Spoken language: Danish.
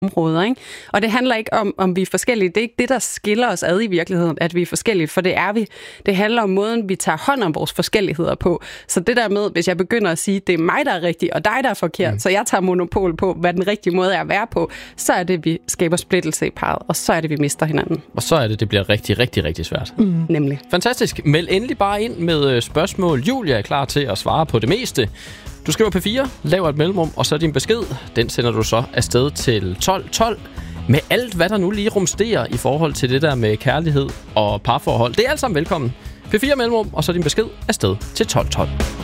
områder, ikke? Og det handler ikke om vi er forskellige. Det er ikke det, der skiller os ad i virkeligheden, at vi er forskellige, for det er vi. Det handler om måden, vi tager hånd om vores forskelligheder på. Så det der med, hvis jeg begynder at sige, det er mig, der er rigtig, og dig, der er forkert, så jeg tager monopol på, hvad den rigtige måde er at være på, så er det, vi skaber splittelse i parret, og så er det, vi mister hinanden. Og så er det bliver rigtig, rigtig, rigtig svært. Nemlig. Fantastisk. Meld endelig bare ind med spørgsmål. Julia er klar til at svare på det meste. Du skriver P4, laver et mellemrum, og så din besked. Den sender du så afsted til 1212 med alt, hvad der nu lige rumsterer i forhold til det der med kærlighed og parforhold. Det er alt sammen velkommen. P4 mellemrum, og så din besked afsted til 1212.